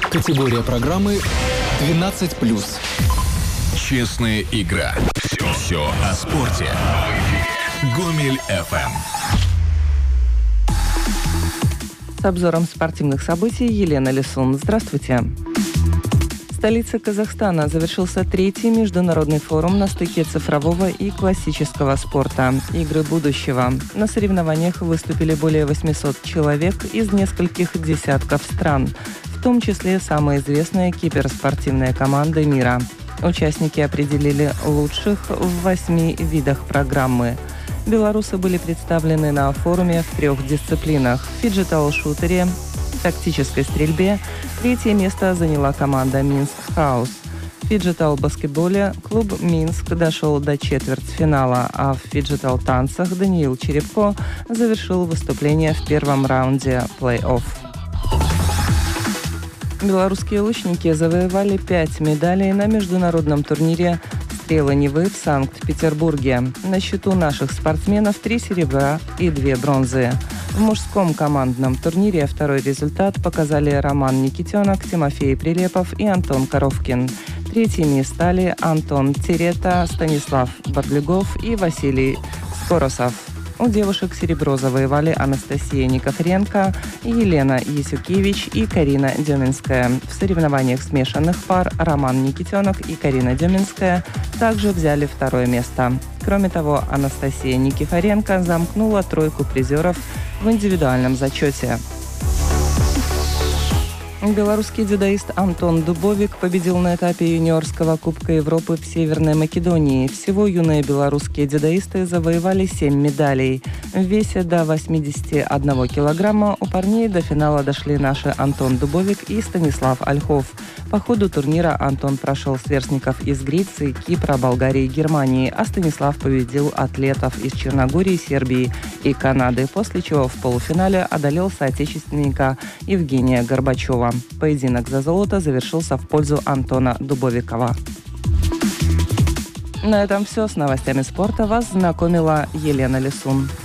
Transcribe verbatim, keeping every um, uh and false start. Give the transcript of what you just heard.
Категория программы двенадцать плюс. Честная игра. Все, все о спорте. Гомель эф эм. С обзором спортивных событий Елена Лисун. Здравствуйте. В столице Казахстана завершился третий международный форум на стыке цифрового и классического спорта «Игры будущего». На соревнованиях выступили более восьмисот человек из нескольких десятков стран, в том числе самые известные киберспортивные команды мира. Участники определили лучших в восьми видах программы. Белорусы были представлены на форуме в трех дисциплинах – фиджитал-шутере, тактической стрельбе. Третье место заняла команда «Минск Хаус». В фиджитал-баскетболе клуб «Минск» дошел до четвертьфинала, а в фиджитал-танцах Даниил Черепко завершил выступление в первом раунде плей-офф. Белорусские лучники завоевали пять медалей на международном турнире «Стрелы Невы» в Санкт-Петербурге. На счету наших спортсменов три серебра и две бронзы. В мужском командном турнире второй результат показали Роман Никитенок, Тимофей Прилепов и Антон Коровкин. Третьими стали Антон Терета, Станислав Бодлюгов и Василий Скоросов. У девушек серебро завоевали Анастасия Никофренко, Елена Ясюкевич и Карина Деминская. В соревнованиях смешанных пар Роман Никитенок и Карина Деминская также взяли второе место. Кроме того, Анастасия Никифоренко замкнула тройку призеров в индивидуальном зачете. Белорусский дзюдоист Антон Дубовик победил на этапе юниорского Кубка Европы в Северной Македонии. Всего юные белорусские дзюдоисты завоевали семь медалей. В весе до восьмидесяти одного килограмма у парней до финала дошли наши Антон Дубовик и Станислав Ольхов. По ходу турнира Антон прошел сверстников из Греции, Кипра, Болгарии и Германии, а Станислав победил атлетов из Черногории, Сербии и Канады, после чего в полуфинале одолел соотечественника Евгения Горбачева. Поединок за золото завершился в пользу Антона Дубовикова. На этом все. С новостями спорта вас знакомила Елена Лисун.